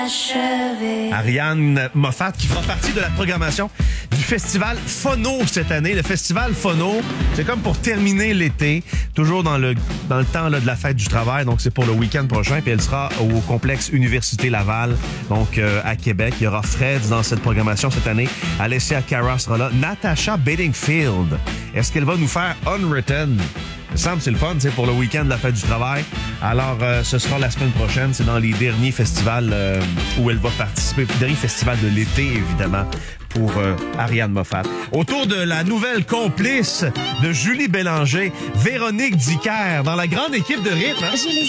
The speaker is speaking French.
Ariane Moffat qui fera partie de la programmation du festival Phono cette année. Le festival Phono, c'est comme pour terminer l'été, toujours dans le temps là, de la fête du travail. Donc, c'est pour le week-end prochain. Puis elle sera au complexe Université Laval, donc à Québec. Il y aura Fred dans cette programmation cette année. Alessia Cara sera là. Natasha Bedingfield. Est-ce qu'elle va nous faire Unwritten? Il me semble que c'est le fun, c'est pour le week-end de la fête du travail. Alors, ce sera la semaine prochaine. C'est dans les derniers festivals où elle va participer. Dernier festival de l'été, évidemment, pour Ariane Moffat. Autour de la nouvelle complice de Julie Bélanger, Véronique Dicker, dans la grande équipe de rythme. Hein?